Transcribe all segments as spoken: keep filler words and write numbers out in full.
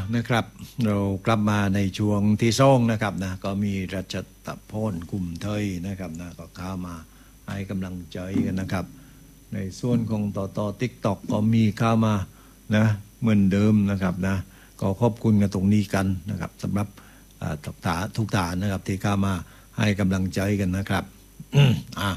นะครับเรากลับมาในช่วงที่สองนะครับนะก็มีรัชตะพลกลุ่มเทยนะครับนะก็เข้ามาให้กำลังใจกันนะครับในส่วนของต่อต่อ TikTok ก็มีเข้ามานะเหมือนเดิมนะครับนะก็ขอบคุณกันตรงนี้กันนะครับสำหรับทุกฐานทุกฐานนะครับที่เข้ามาให้กำลังใจกันนะครับอ่า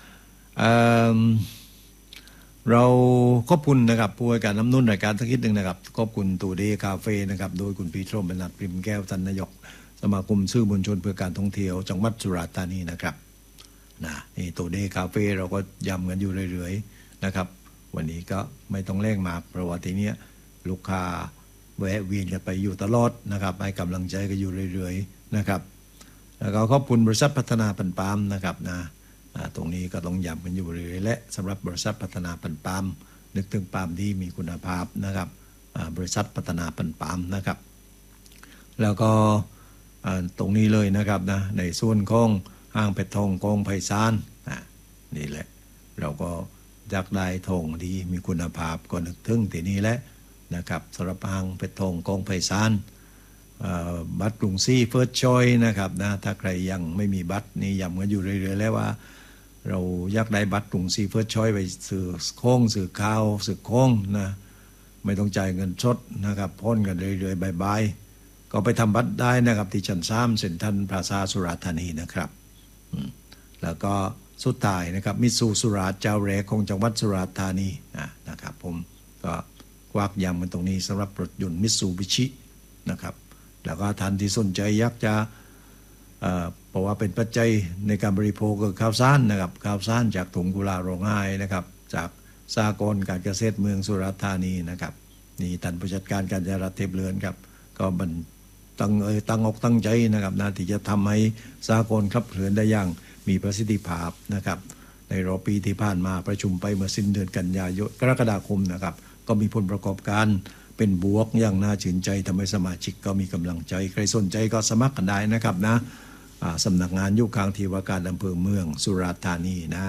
เราขอบคุณนะครับผู้ให้การนำนุ่นรายการสักนิดหนึ่งนะครับขอบคุณตูเดย์คาเฟ่นะครับโดยคุณพีทรมบรรณัฐปริมแก้วท่านนายกสมาคมสื่อมวลชนเพื่อการท่องเที่ยวจังหวัดสุราษฎร์ธานีนะครับนะนี่ตูเดย์คาเฟ่เราก็ย้ำกันอยู่เรื่อยๆนะครับวันนี้ก็ไม่ต้องเร่งมากเพราะว่าทีนี้ลูกค้าแวะเวียนกันไปอยู่ตลอดนะครับให้กำลังใจกันอยู่เรื่อยๆนะครับแล้วก็ขอบคุณบริษัทพัฒนาปันปามนะครับนะตรงนี้ก็ต้องย้ำกันอยู่เรื่อยๆและสำหรับบริษัทพัฒนาปันปามนึกถึงปาล์มที่มีคุณภาพนะครับบริษัทพัฒนาปันปามนะครับแล้วก็ตรงนี้เลยนะครับนะในส่วนของห้างเพชรทองกองไพศาลนี่แหละเราก็อยากได้ทองดีมีคุณภาพก็นึกถึงที่นี่แหละนะครับสำหรับห้างเพชรทองกองไพศาลบัตรกรุงศรีเฟิร์สชอยนะครับนะถ้าใครยังไม่มีบัตรนี่ย้ำกันอยู่เรื่อยๆแล้วว่าเราอยากได้บัตรกรุงศรีเฟิร์สชอยไปสื่อโค้งสื่อข่าวสื่อโค้งนะไม่ต้องจ่ายเงินสดนะครับพ่นกันเรื่อยๆบายๆก็ไปทำบัตรได้นะครับที่ชั้นสามเซ็นทรัลพลาซ่าสุราษฎร์ธานีนะครับแล้วก็สุดท้ายนะครับมิตซูสุราษฎร์เจ้าแรกของจังหวัดสุราษฎร์ธานีนะครับผมก็กว้างย้ำกันตรงนี้สำหรับรถยนต์มิตซูบิชินะครับแล้วก็ท่านที่สนใจอยากจะเพราะว่าเป็นปัจจัยในการบริโภคคือข้าวสารนะครับข้าวสารจากถุงกุลาโรงไห้นะครับจากสหกรณ์การเกษตรเมืองสุราษฎร์ธานีนะครับนี่ท่านผู้จัดการการจราจรเทพเรือนครับก็บันตั้งเอ่ยตั้งอกตั้งใจนะครับนะที่จะทำให้สหกรณ์ขับเคลื่อนได้อย่างมีประสิทธิภาพนะครับในรอบปีที่ผ่านมาประชุมไปเมื่อสิ้นเดือนกันยายนกรกฎาคมนะครับก็มีผลประกอบการเป็นบวกอย่างน่าชื่นใจทำให้สมาชิกก็มีกำลังใจใครสนใจก็สมัครกันได้นะครับนะสำนักงานยุคกลางที่ว่าการอำเภอเมืองสุราษฎร์ธานีนะ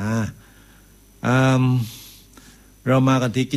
เรามากันที่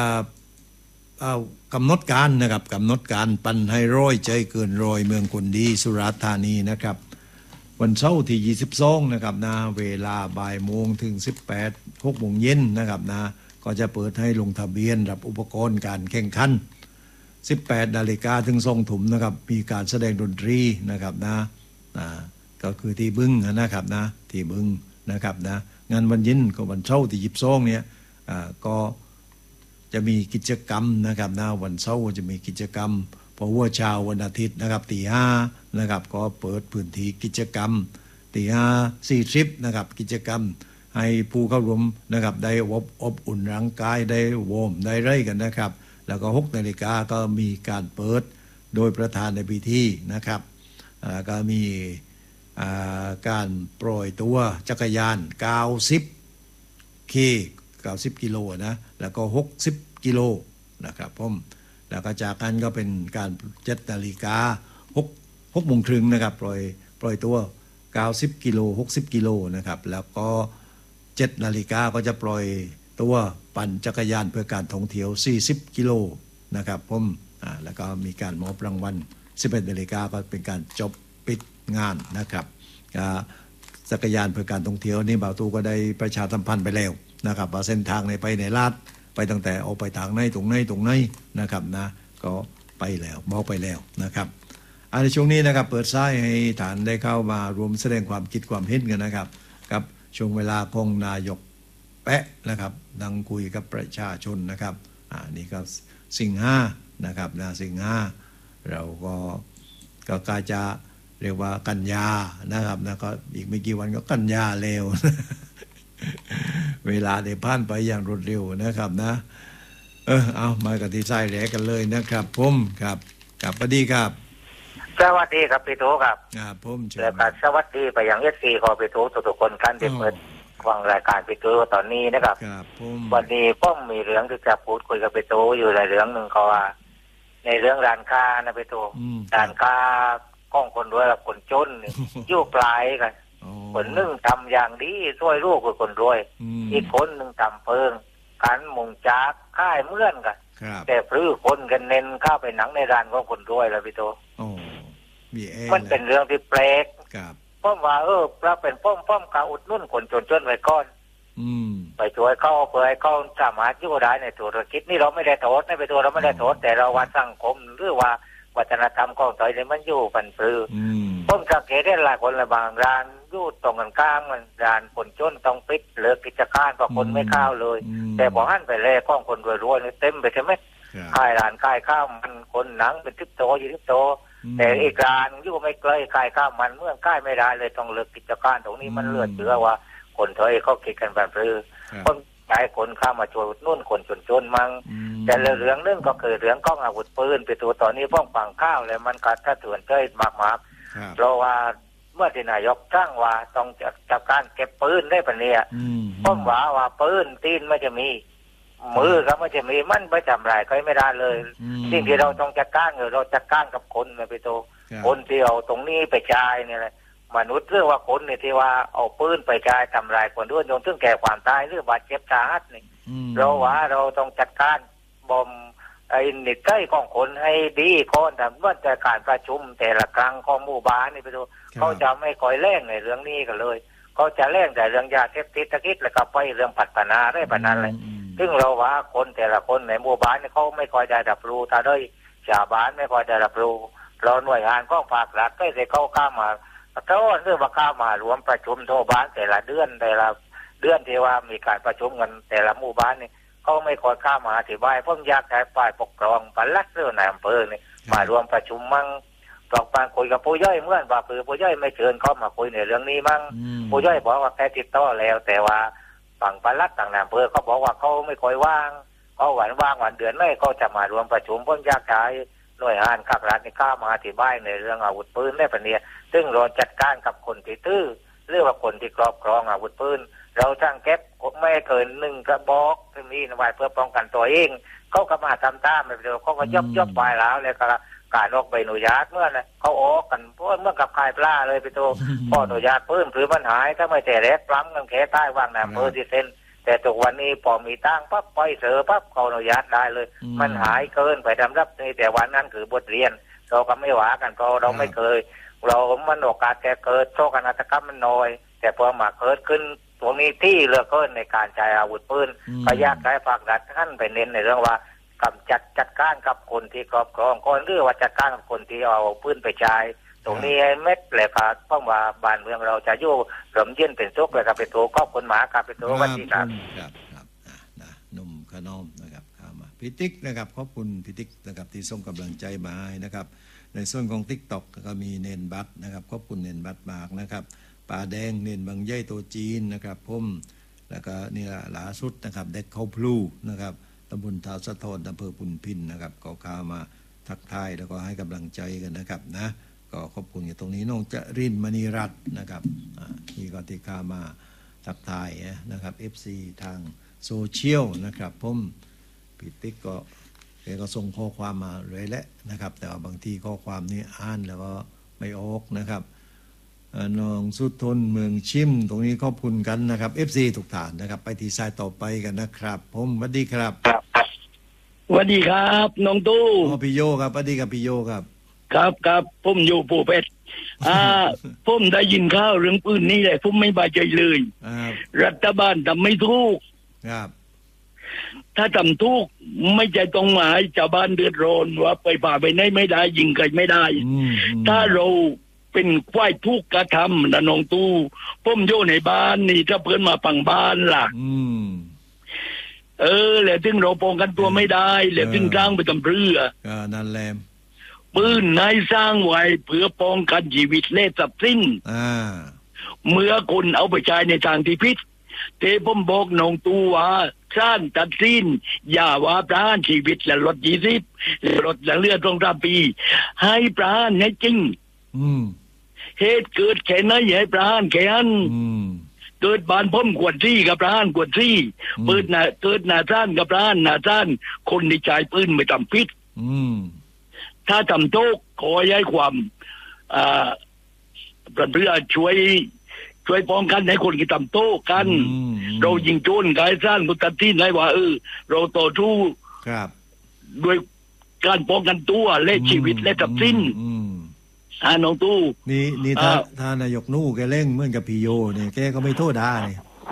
กำหนดการนะครับกำหนดการปันให้ร้อยใจเกินร้อยเมืองคนดีสุราษฎร์ธานีนะครับวันเสาร์ที่ยี่สิบสองนะครับนะเวลาบ่ายโมงถึงสิบแปด หกโมงเย็นนะครับนะก็จะเปิดให้ลงทะเบียนรับอุปกรณ์การแข่งขันสิบแปดนาฬิกาถึงสองทุ่มนะครับมีการแสดงดนตรีนะครับนะก็คือที่บึ้งนะครับนะที่บึ้งนะครับนะงานวันเย็นก็วันเสาร์ที่ยี่สิบสองเนี่ยก็จะมีกิจกรรมนะครับนะวันเสาร์จะมีกิจกรรมพอหัวเช้าวันอาทิตย์นะครับตีห้านะครับก็เปิดพื้นที่กิจกรรมตีห้าสี่สิบนะครับกิจกรรมให้ผู้เข้าร่วมนะครับได้อบอบอุ่นร่างกายได้วอร์มได้ไร่กันนะครับแล้วก็หกนาฬิกาก็มีการเปิดโดยประธานในพิธีนะครับก็มีการปล่อยตัวจักรยานเก้าสิบเคเก้าสิบกิโลนะแล้วก็หกสิบกิโลนะครับผมแล้วก็จากนั้นก็เป็นการเจ็ดนาฬิกาหก หกโมงครึ่งนะครับปล่อยปล่อยตัวเก้าสิบกิโลหกสิบกิโลนะครับแล้วก็เจ็ดนาฬิกาก็จะปล่อยตัวปั่นจักรยานเพื่อการท่องเที่ยวสี่สิบกิโลนะครับผมอ่าแล้วก็มีการมอบรางวัลสิบเอ็ดนาฬิกาก็เป็นการจบปิดงานนะครับจักรยานเพื่อการท่องเที่ยวนี่บ่าวตู้ก็ได้ประชาสัมพันธ์ไปแล้วนะครับว่าเส้นทางในไปในลาดไปตั้งแต่ออกไปทางไหนตรงไหนตรงไหนนะครับนะก็ไปแล้วบอกไปแล้วนะครับในช่วงนี้นะครับเปิดซ้ายให้ฐานได้เข้ามารวมแสดงความคิดความเห็นกันนะครับกับช่วงเวลาของนายกแปะนะครับนั่งคุยกับประชาชนนะครับอ่านี่ก็สิงห้านะครับนะสิงห้าเราก็ก็กาจะเรียกว่ากันยานะครับนะก็อีกไม่กี่วันก็กันยาเร็ว เวลาได้ผ่านไปอย่างรวดเร็วนะครับนะเออเอามากันที่ไส้แหลกกันเลยนะครับผมครับครับสวัสดีครับสวัสดีครับพี่โตครับครับผมเชิญครับสวัสดีไปยังเอสซีขอพี่โตทุกๆคนกันที่เปิดฟังรายการพี่โตตอนนี้นะครับครับผมวันนี้ผมมีเรื่องที่จะพูดคุยกับพี่โตอยู่ในเรื่องหนึ่งก็ว่าในเรื่องร้านค้านะพี่โตร้านค้าก้องคนรวยกับคนจนอยู่ปลายกันคนหนึ่งทำอย่างดีช่วยลูกกับคนรวยอีกคนหนึ่งทำเพิงกันมุงจากค่ายเมื่อนกันแต่พลื้อคนกันเน้นเข้าไปหนังในร้านของคนรวยแล้วพี่โตโอ้มีเอมันเป็นเรื่องที่แปลกครับป้อมว่าเออเราเป็นป้อมป้อมกาอุดนุ่นคนจนๆไว้ก่อนอืมไปช่วยเขาเพื่อให้เขาสามารถอยู่ได้ในธุรกิจนี่เราไม่ได้โทษในไปตัวเราไม่ได้โทษแต่เราว่าสังคมหรือว่าวัฒนธรรมของตัวเองมันอยู่ปันปลือป้อมสังเกตได้หลายคนละบางร้านอยู่ตรงกันข้ามมันร้านคนจนต้องปิดเลิกกิจการเพราะคนไม่เข้าเลยแต่พอหันไปเลยข้องคนรวยๆนี่เต็มไปใช่ไหมขายร้านขายข้าวมันคนหนังเป็นทิพโตอยู่ทิพโตแต่อีกร้านอยู่ไม่ไกลขายข้าวมันเมื่อใกล้ไม่ได้เลยต้องเลิกกิจการตรงนี้มันเลือดเชื้อว่าคนเทยเขาคิดกันแบบนี้คนใช้คนข้ามาช่วยนุ่นคนจนๆมั่งแต่เรื่องนึงก็คือเรื่องกล้องอาวุธปืนไปตัวตอนนี้ป้องฝังข้าวเลยมันกัดถ้าถือนเจ้ยมากๆเพราะว่าเมื่อที่นายกจ้างว่าต้องจัดการเก็บปืนได้ปะเนี่ยป้อมว่าว่าปืนตีนไม่จะมีมือก็ไม่จะมีมันไม่จำไรก็ไม่ได้เลยสิ่งที่เราต้องจัดการคือเราจัดการกับคนไปตัวคนที่เอาตรงนี้ไปจ่ายเนี่ยมนุษย์เรื่องว่าคนเนี่ยที่ว่าเอาปืนไปจ่ายทำลายคนด้วยจนถึงแก่ความตายหรือบาดเจ็บสาหัสนี่เราว่าเราต้องจัดการบ่มไอ้นิสัยของคนให้ดีก่อนแต่เมื่อจะการประชุมแต่ละครั้งของหมู่บ้านนี่ไปดูเขาจะไม่ค่อยแรงในเรื่องนี้กันเลยเขาจะแรงแต่เรื่องยาเสพติดตะกี้แล้วก็ไปเรื่องพัฒนาได้ปานนั้นเลยซึ่งเราว่าคนแต่ละคนในหมู่บ้านนี่เขาไม่ค่อยได้รับรู้ถ้าได้ชาวบ้านไม่ค่อยได้รับรู้เราหน่วยงานก็ฝากรัฐก็จะเข้าข้ามาเขาเรื่องว่าข้ามารวมประชุมทั่วบ้านแต่ละเดือนแต่ละเดือนที่ว่ามีการประชุมกันแต่ละหมู่บ้านนี่เขาไม่ค่อยข้ามาอธิบายเพิ่งอยากให้ฝ่ายปกครองปลัดเรื่องนายอำเภอนี่มารวมประชุมมั่งตอกปานคุยกับผู้ย่อยเมื่อว่าคือผู้ย่อยไม่เชิญเขามาคุยในเรื่องนี้มั่งผู้ย่อยบอกว่าแค่ติดต่อแล้วแต่ว่าฝั่งปลัดต่างนายอำเภอเขาบอกว่าเขาไม่ค่อยว่างเขาหวันว่างวันเดือนไม่เขาจะมารวมประชุมเพิ่งอยากให้หน่วยงานข้าราชการข้ามาอธิบายในเรื่องอาวุธปืนได้ปะเนี่ยซึ่งเราจัดการกับคนที่ตื้อเรื่องว่าคนที่ครอบครองอาวุธปืนเราจ้างเก็บไม่เกินหนึ่งกระบอกที่มีนไว้เพื่อป้องกันตัวเองเขาก็มาทำตามไปเดียวเขาก็ยบยบไปแล้วเลยก็การออกใบอนุญาตเมื่อนะเขาออกกันเพราะเมื่อกับคายปลาเลยไปตัวพออนุญาตปืนถือมันหายถ้าไม่แต่แรกล้ำกันแค่ใต้วางน้ำเพื่อที่เส้นแต่ทุกวันนี้พอมีตั้งปั๊บปล่อยเสือปั๊บเขาอนุญาตได้เลยมันหายเกินไปทำรับนี่แต่วันนั้นคือบทเรียนเราก็ไม่หวากันเพราะเราไม่เคยเรามันโอกาสแก่เกิดโชคนาฏกรรมมันน้อยแต่พอมาเกิดขึ้นตรงนี้ที่เลือกเกินในการใช้อาวุธปืนก็ยากได้ฝากรัฐท่านไปเน้นในเรื่องว่ากำจัดจัดการกับคนที่ครอบครองก่อนหรือว่าจัดการกับคนที่เอาปืนไปใช้ตรงนี้เม็ดเลยครับเพราะว่าบ้านเมืองเราจะอยู่ร่มเย็นเป็นสุขเลยครับเป็นตัวครอบคนหมาครับเป็นตัววันที่ครับครับครับนะนุ่มขนมนะครับข้ามาพิติกนะครับขอบคุณพิติกนะครับที่ส่งกำลังใจมาให้นะครับในส่วนของ TikTok ก็มีเนนบัตนะครับขอบคุณเนนบัตมากนะครับป่าแดงเนนบางใหญ่ตัวจีนนะครับผมแล้วก็นี่ล่ะหลาสุดนะครับเด็กเขาพลูนะครับตำบลท้าวสะทอนอำเภอพุนพินนะครับก็เข้ามาทักทายแล้วก็ให้กำลังใจกันนะครับนะก็ขอบคุณอยู่ตรงนี้น้องจรินมณีรัตน์นะครับนี่ก็ที่เข้ามาทักทายนะครับ เอฟ ซี ทางโซเชียลนะครับผมพิติกก็แกก็ส่งข้อความมาเลยแหละนะครับแต่ว่าบางทีข้อความนี้อ่านแล้วก็ไม่ออกนะครับน้องสุดทนเมืองชิมตรงนี้ขอบคุณกันนะครับ เอฟ ซี ทุกท่านนะครับไปที่สายต่อไปกันนะครับผมสวัสดีครับสวัสดีครับน้องตู้อ๋อพี่โยครับสวัสดีครับพี่โยครับครับครับผมอยู่ภูเพชรอ่าผมได้ยินข่าวเรื่องปืนนี่แหละผมไม่บายใจเลยรัฐบาลทำไม่ถูกครับถ้าทำถูกไม่ใจตรงหมายชาวบ้านเดือดร้อนว่าไปป่าไปไหนไม่ได้ยิงใครไม่ได้ถ้าเราเป็นควายทุกกระทำนะน้องตู้ผมอยู่ในบ้านนี่ถ้าเพื่อนมาปังบ้านล่ะเออแล้วถึงเราป้องกันตัวไม่ได้แล้วถึงสร้างไปทำเรือก็นั่นแหละปืนนายสร้างไว้เพื่อป้องกันชีวิตและทรัพย์สินเมื่อคนเอาไปใช้ในทางที่ผิดเทผมบอกน้องตู้ว่าสร้างตัดสินอย่าว่าประหารชีวิตและลดยี่สิบลดและเลือดตรงตามปีให้ประหารให้จริงเหตุเกิดแค่ไหนให้ประหารแค่นั้นเกิดบานพ่มกวดซี่กับประหารกวดซี่เปิดหน้าเกิดหน้าซ่านกับประหารหน้าซ่านคนที่ใจปืนไม่ทำผิดถ้าทำโต๊ะขอให้ความอ่าเพื่อช่วยช่วยป้องกันให้คนที่ทำโต๊ะกันเรายิงโจรกายซ่านกุตัดที่ไหนว่าเออเราต่อสู้ครับด้วยการป้องกันตัวและชีวิตและทรัพย์สินอ่าน้องตู้นี่นี่ถ้าถ้านายกนู่แกเล่งเหมือนกับพี่โยเนี่ยแกก็ไม่โทษได้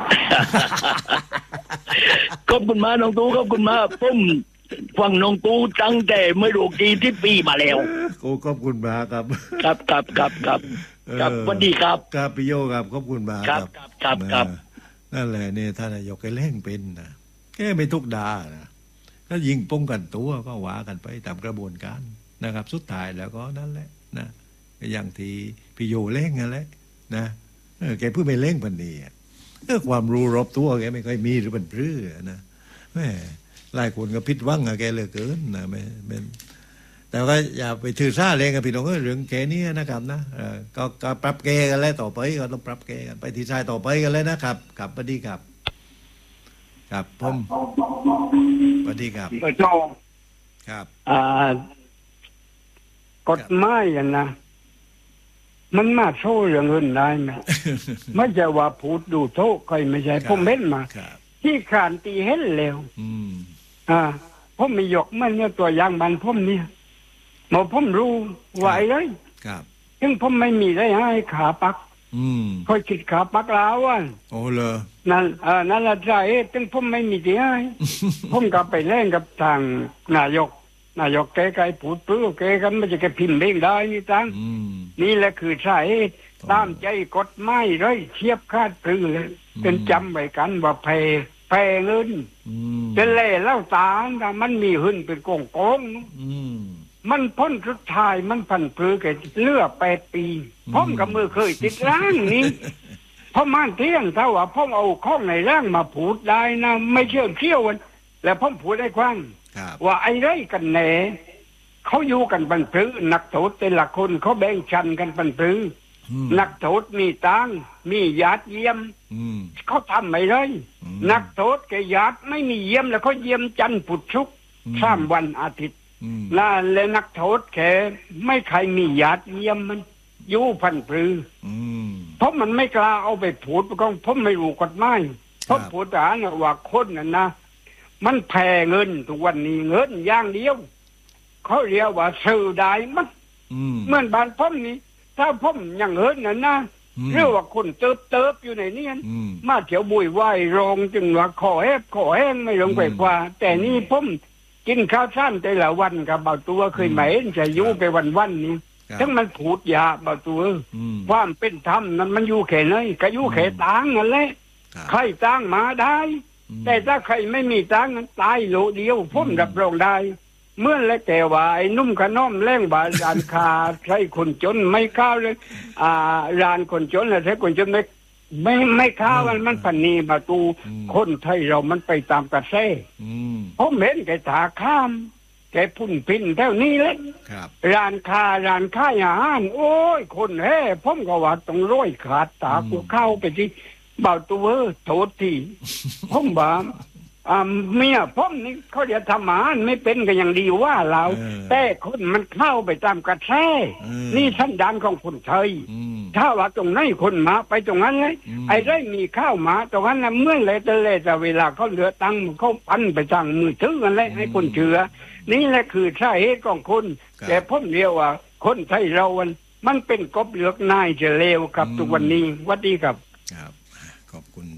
ขอบคุณมากน้องตู้ขอบคุณมากผมฟังน้องตู้ตั้งแต่เมื่อโรกีที่ปีมาแล้วโอ้ขอบคุณมากครับครับครับครับครับครับสวัสดีครับครับพี่โยครับขอบคุณมากครับครับครับครับนั่นแหละเนี่ยท่านนายกแกเล่งเป็นนะแกไม่ทุกดานะถ้ายิงป้องกันตัวก็ว่ากันไปตามกระบวนการนะครับสุดท้ายแล้วก็นั่นแหละนะอย่างที่พี่โยเล่งนั่นแหละนะเออแกเพิ่งไปเล่งพันนี้เออความรู้รอบตัวแกไม่ค่อยมีหรือเป็นเพื่อนะแม่หลายคนก็พิดวังอะแกเหลือเกินนะไม่เป็นแต่ว่าอย่าไปถือซาเล่งกับพี่น้องเรื่องแกนี้นะครับนะเออก็ก็ปรับแกกันแล้วต่อไปก็ต้องปรับแกกันไปที่ชายต่อไปกันเลยนะครับครับสวัสดีครับครับผมสวัสดีครับพระเจ้าครับอ่ากฎหมายกันนะมันมาโซ่เรื่องเงินได้ไหม ไม่ใช่ว่าพูดดูโทษใครไม่ใช่ผมเห็นมาที่ขานตีเห็นแล้วอ่าผมมียกมันเนี่ยตัวอย่างบันผมเนี่ยหมอผมรู้ไหวเลยถึงผมไม่มีได้ให้ขาปักค่อยคิดขาปักแล้วอ่ะโอ้เลยนั่นเออนั่นละใจถึงผมไม่มีที่ให้ผมก็ไปเล่นกับทางนายกนายกแกไกพูดปลื้อแกกันไม่จะแกพิมพ์เองได้นี่ตั้งนี่แหละคือใช่ตามใจกฎหมายเลยเทียบคาดปลื้อเลยเป็นจำไว้กันว่าแพแพเงินเป็นเล่เล่าตาแต่มันมีหึ่นเป็นโกงโกงมันพ้นสุดท้ายมันพันปลื้อแกเลือกแปดปีพ่อมกับมือเคยติดร่างนี้เพราะมันเที่ยงถ้าว่าพ่อมเอาข้องในร่างมาพูดได้นะไม่เชื่อเชี่ยวกันแล้วพ่อมพูดได้กว้างว่าไอ้ไรกันแหนเขาอยู่กันปันปลื้อนักโทษแต่ละคนเขาแบ่งชั้นกันปันปลื้อนักโทษมีตังมีญาติเยี่ยมเขาทำไม่เลยนักโทษแกญาติไม่มีเยี่ยมแล้วเขาเยี่ยมจันทร์พุธศุกร์สามวันอาทิตย์นั่นและนักโทษแกไม่ใครมีญาติเยี่ยมมันอยู่พันปลื้อเพราะมันไม่กล้าเอาไปพูดเพราะผมไม่รู้กฎหมายเพราะพูดอ่านว่าคนนั่นนะมันแพ้เงินทุกวันนี้เงินอย่างเดียวเขาเรียกว่าซื้อได้มั้งเหมือนบ้านผมนี่ถ้าผมอย่างเงินนั่นนะเรียกว่าคนเติบเติบอยู่ในนี้มาเที่ยวบุยไหวรองจึงว่าขอแหบขอแห้งไม่ลงไปกว่าแต่นี่ผมกินข้าวสั้นแต่ละวันกับเบาตัวเคยไหมจะยุ่ไปวันวันนี้ทั้งมันผูดยาเบาตัวความเป็นธรรมนั้นมันอยู่แค่ไหนก็อยู่แค่ตังนั่นแหละใครตังมาได้แต่ถ้าใครไม่มีตังนั้นตายโลเดียวผมรับรองได้เมื่อและแต่ว่าไอ้นุ่มขน้อมแรงบาดานคาใช้คนจนไม่ข้าวเลยอ่ารานคนจนและใช้คนจนไม่ไม่ไม่ข้าวมันมันปนีมาตูคนไทยเรามันไปตามกระแสผมเห็นแกถาข้ามแกพุ่นพินเท่านี้เลยร้านคาร้านค้าอาหารโอ้ยคนแห่ผมก็ว่าต้องร้อยขาดตากูเข้าไปที่เบาตัวโทษทีผมบ่าอ่าเมียผมนี่เขาเดี๋ยวทำอาหารไม่เป็นก็ยังดีว่าเราแต่คนมันเข้าไปตามกระแสนี่สันดานของคนไทยถ้าว่าตรงไหนคนมาไปตรงนั้นเลยไอ้ได้มีข้าวมาตรงนั้นนะเมื่อไรแต่เลยแต่เวลาเขาเหลือตังค์เขาพันไปสั่งมือถือกันเลยให้คนเชื่อนี่แหละคือสาเหตุของคนแต่ผมเรียกว่าคนไทยเรามันเป็นกบเหลือกนายจะเลวครับทุกวันนี้วัดดีครับครับขอบคุณ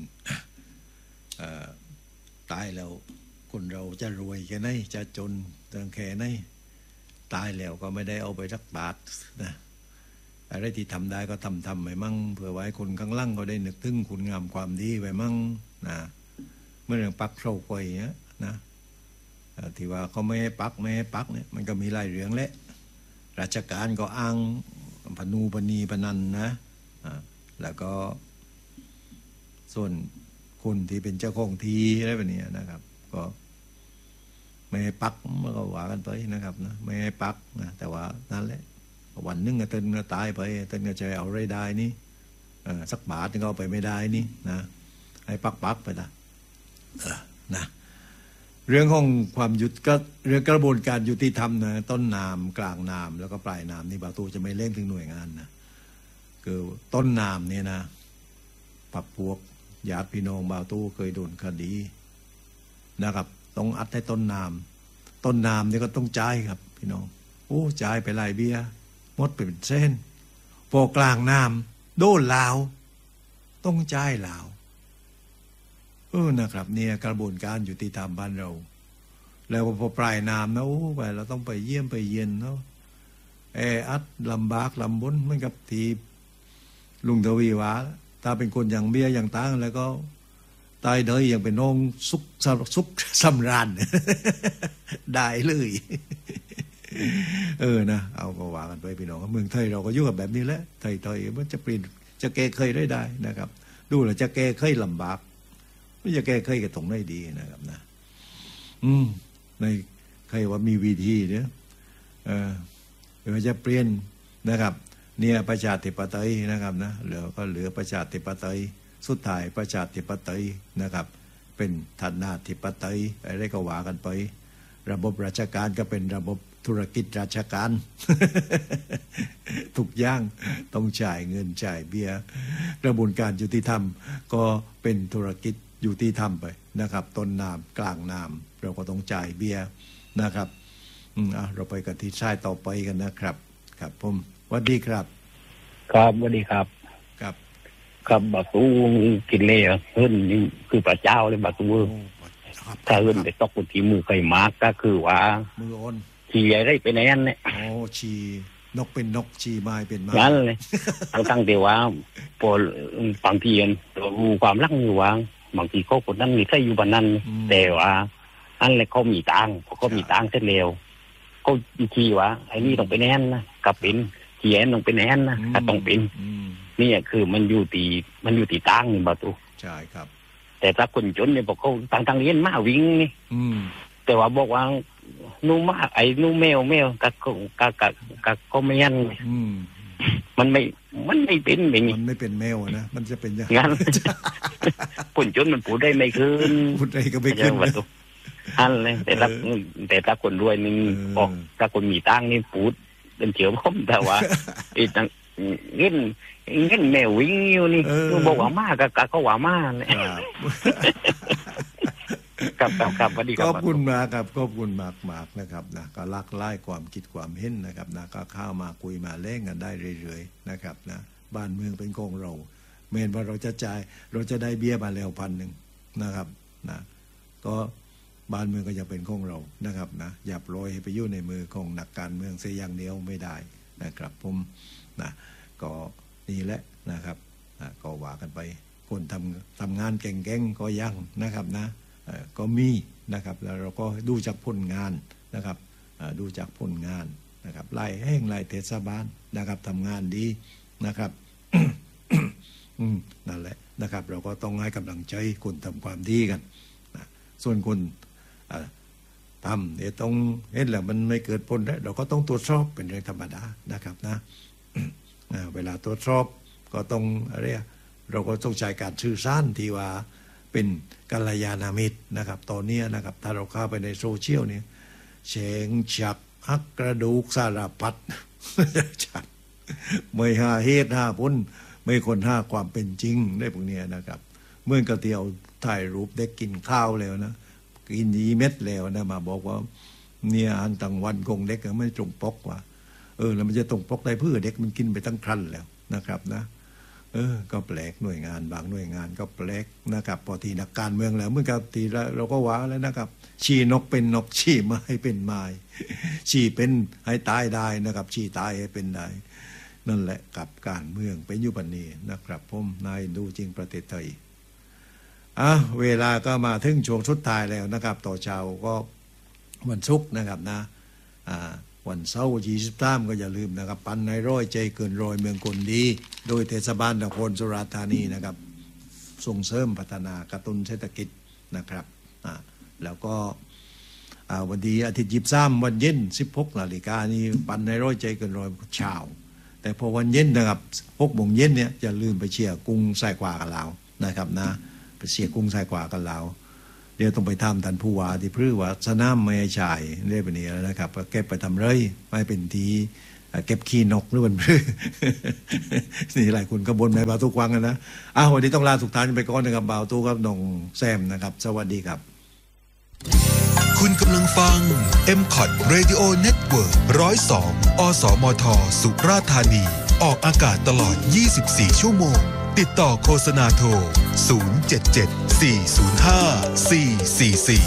ตายแล้วคนเราจะรวยแค่ไหนจะจนเติงแค่ไหนตายแล้วก็ไม่ได้เอาไปสักบาทนะอะไรที่ทำได้ก็ทำทำไปมั่งเผื่อไว้คนข้างล่างก็ได้นึกถึงคุณงามความดีไปมั่งนะเมื่อเรื่องปักเท่าไฟนะนะที่ว่าเขาไม่ให้ปักไม่ให้ปักเนี่ยมันก็มีหลายเรื่องแหละราชการก็อ้างพนูปณีปนันนะแล้วก็ส่วนคนที่เป็นเจ้าของทีอะไรแบบนี้นะครับก็ไม่ให้ปักมันก็ว่ากันไปนะครับนะไม่ให้ปักนะแต่ว่านั่นแหละวันนึงก็เต้นก็ตายไปเต้นก็จะเอาไรได้นี่สักบาทนึงก็เอาไปไม่ได้นี่นะให้ปักปักไปนะนะเรื่องของความยุติก็เรื่องกระบวนการยุติธรรมนะต้นน้ำกลางน้ำแล้วก็ปลายน้ำนี่บาตูจะไม่เล่นถึงหน่วยงานนะคือต้นน้ำเนี่ยนะปักพวกญาติพี่น้องบาตูเคยโดนคดีนะครับต้องอัดให้ต้นน้ำต้นน้ำนี่ก็ต้องจ่ายครับพี่น้องโอ้จ่ายไปหลายเบี้ยหมดไปเป็นเส้นพอกลางน้ำโดนลาวต้องจ่ายลาวเออนะครับเนี่ยกระบวนการยุติธรรมบ้านเราแล้วพอปลายน้ำนะโอ้ไปเราต้องไปเยี่ยมไปเยียนเนาะแออัดลำบากลำบนเหมือนกับทีลุงทวีวาถ้าเป็นคนอย่างเบี้ยอย่างตั้งแล้วก็ตายเดยอย่างเป็นน้องซุกซุกสำราญได้เลยเออนะเอาก็ว่ากันไปพี่น้องเมืองไทยเราก็ยุ่งกับแบบนี้แหละไทยไทยมันจะเปลี่ยนจะแก้เคยได้ได้นะครับดูแลจะแก้เคยลำบากไม่จะแก้เคยกับตรงได้ดีนะครับนะอืมในใครว่ามีวิธีเนี่ยเออเดี๋ยวจะเปลี่ยนนะครับเนี่ยประชาธิปไตยนะครับนะเหลือก็เหลือประชาธิปไตยสุดท้ายประชาธิปไตยนะครับเป็นฐานาธิปไตยอะไรก็ว่ากันไประบบราชการก็เป็นระบบธุรกิจราชการ ทุกอย่างต้องจ่ายเงินจ่ายเบี้ยกระบวนการยุติธรรมก็เป็นธุรกิจยุติธรรมไปนะครับต้นน้ำกลางน้ำเราก็ต้องจ่ายเบี้ยนะครับอืมอ่ะเราไปกันที่ชายต่อไปกันนะครับครับผมสวัสดีครับครับสวัสดีครับครับครับบาตูกินเล่เฮิรนนี่คือพระเจ้าเลยบาตูถ้าเฮิรนไปตกบนที่มือใครมากก็คือว่ามืออ่อนขี่ใหญ่ได้เป็นแอนเนี่ยโอ้ชีนกเป็นนกชีไม้เป็นไม้นั่นเลยเอาตั้งแต่ว่าพอบางทีเรารู้ความรักอยู่ว่าบางทีเขาคนนั้นมีใครอยู่บ้านนั้นแต่ว่าอันเลยเขามีตังเขาก็มีตังเส้นเร็วเขาขี่ว่าไอ้นี่ต้องเป็นแอนนะกับเป็นขี่แอนต้องเป็นแอนนะก็ต้องเป็นนี่คือมันอยู่ตีมันอยู่ตีตังนี่บาตูใช่ครับแต่ถ้าคนจนเนี่ยบอกเขาต่างทางเรียนมาวิ่งนี่แต่ว่าบอกว่านูมาไอ้นูแมวแมวกับกับกับกับก็ไม่ยันมันไม่มันไม่เป็นอย่างนี้มันไม่เป็นแมวนะมันจะเป็นอย่างนั้นคนจนมันพูดได้ไม่ขึ้นพูดได้ก็ไม่ขึ้นอันเลยแต่ถ้าแต่ถ้าคนรวยนี่บอกถ้าคนมีตังนี่พูดเป็นเฉียวผมแต่ว่าไอ้ตั้งเงี้ยเงี้ยแมววิ่งอยู่นี่บอกว่ามากกับกับเขาว่ามากเนี่ยครับครับครับสวัสดีครับขอบคุณมากครับขอบคุณมากมากนะครับนะก็ลักไล่ความคิดความเห็นนะครับนะก็เข้ามาคุยมาเล่นกันได้เรื่อยๆนะครับนะบ้านเมืองเป็นของเราเมนว่าเราจะจ่ายเราจะได้เบี้ยมาแล้วพันหนึ่งนะครับนะก็บ้านเมืองก็จะเป็นของเรานะครับนะอย่าปล่อยให้ไปอยู่ในมือของนักการเมืองเสียอย่างเดียวไม่ได้นะครับผมนะก็นี่แหละนะครับนะก็ว่ากันไปคนทำทำงานเก่งๆก็ยังนะครับนะก็มีนะครับแล้วเราก็ดูจากผลงานนะครับดูจากผลงานนะครับไล่แห้งไล่เทศบาลนะครับทำงานดีนะครับ นั่นแหละนะครับเราก็ต้องให้กำลังใจคนทำความดีกันนะส่วนคนทำเนี่ยต้องเห็นแล้วมันไม่เกิดผลเราก็ต้องตรวจสอบเป็นเรื่องธรรมดานะครับนะ เวลาตรวจสอบก็ต้องอะไรเราก็ต้องใช้การสื่อสารที่ว่าเป็นกัลยาณมิตรนะครับตอนนี้นะครับถ้าเราเข้าไปในโซเชียลเนี่ยเชงฉักฮักกระดูกสารพัดชัดไม่หาเหตุหาผลไม่คนหาความเป็นจริงได้พวกนี้นะครับเมื่อกระเตียวถ่ายรูปเด็กกินข้าวแล้วนะกินยีเม็ดแล้วนะมาบอกว่าเนี่ยอันต่างวันคงเด็กไม่ตรงปกว่าเออแล้วมันจะตรงปกได้เพื่อเด็กมันกินไปตั้งครั้นแล้วนะครับนะเออก็แปลกหน่วยงานบางหน่วยงานก็แปลกนะครับพอทีนักการเมืองแล้วเมื่อกับทีเราก็ว่าแล้วนะครับชี้นกเป็นนกชี้ไม้เป็นไม้ชี้เป็นให้ตายได้นะครับชี้ตายให้เป็นได้นั่นแหละกับการเมืองเป็นยุบันนี้นะครับผมนายดูจริงประเทศไทยอ่ะเวลาก็มาถึงช่วงสุดท้ายแล้วนะครับต่อเช้าก็วันศุกร์นะครับนะอ่าวันเสาร์ยี่สิบสามก็อย่าลืมนะครับปันในร้อยใจเกินร้อยเมืองคนดีโดยเทศบาลนครสุราษฎร์ธานีนะครับส่งเสริมพัฒนากระตุ้นเศรษฐกิจนะครับอ่าแล้วก็อ่าวันดีอาทิตย์ยี่สิบสามวันเย็นสิบหกนาฬิกานี่ปันในร้อยใจเกินร้อยเช้าแต่พอวันเย็นนะครับหกโมงเย็นเนี่ยอย่าลืมไปเชียร์กุ้งใส่กว่ากันเรานะครับนะไปเชียร์กุ้งใส่กว่ากันเราเดี๋ยวต้องไปทำทันผู้ว่าที่พื้นว่าสนามไม่ใช่เรียกแบบนี้แล้วนะครับเก็บไปทำเลยไม่เป็นทีเก็บขี้นกหรือมันพื้นนี่หลายคนก็บ่นในบ่าวตู้กวางกันนะอ้าววันนี้ต้องลาทุกท่านไปก่อนนะครับบ่าวตู้กับน้องแซมนะครับสวัสดีครับคุณกำลังฟัง เอ็ม ซี โอ ที Radio Network หนึ่งศูนย์สอง อสมท สุราษฎร์ธานี ออกอากาศตลอด ยี่สิบสี่ ชั่วโมง ติดต่อโฆษณาโทร ศูนย์ เจ็ด เจ็ด สี่ ศูนย์ ห้า สี่ สี่ สี่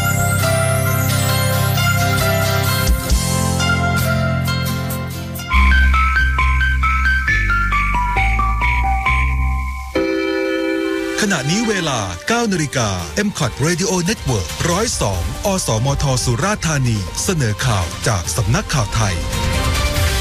ขณะนี้เวลา เก้า นาฬิกา เอ็ม ซี โอ ที Radio Network หนึ่งศูนย์สอง อสมท สุราษฎร์ธานี เสนอข่าวจากสำนักข่าวไทย